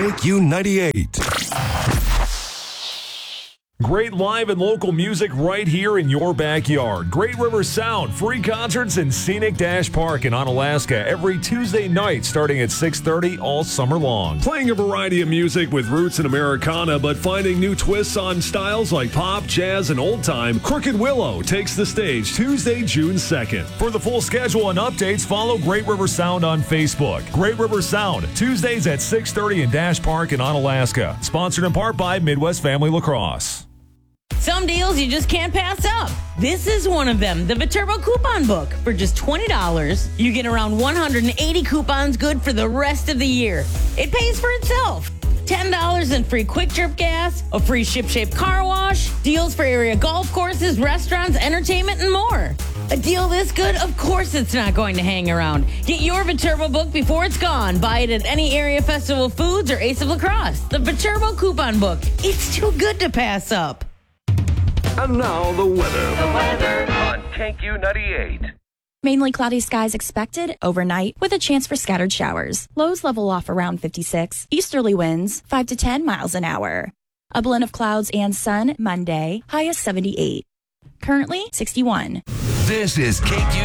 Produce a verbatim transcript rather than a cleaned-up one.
K Q ninety-eight. Great live and local music right here in your backyard. Great River Sound, free concerts in Scenic Dash Park in Onalaska every Tuesday night starting at six thirty all summer long. Playing a variety of music with roots in Americana, but finding new twists on styles like pop, jazz, and old time, Crooked Willow takes the stage Tuesday, June second. For the full schedule and updates, follow Great River Sound on Facebook. Great River Sound, Tuesdays at six thirty in Dash Park in Onalaska. Sponsored in part by Midwest Family Lacrosse. Some deals you just can't pass up. This is one of them, the Viterbo Coupon Book. For just twenty dollars, you get around one hundred eighty coupons good for the rest of the year. It pays for itself. ten dollars in free Quick Trip gas, a free Ship-Shape car wash, deals for area golf courses, restaurants, entertainment, and more. A deal this good? Of course it's not going to hang around. Get your Viterbo book before it's gone. Buy it at any area Festival Foods or Ace of Lacrosse. The Viterbo Coupon Book. It's too good to pass up. And now the weather. The weather on K Q ninety-eight. Mainly cloudy skies expected overnight with a chance for scattered showers. Lows level off around fifty-six. Easterly winds five to ten miles an hour. A blend of clouds and sun Monday, high of seventy-eight. Currently sixty-one. This is K Q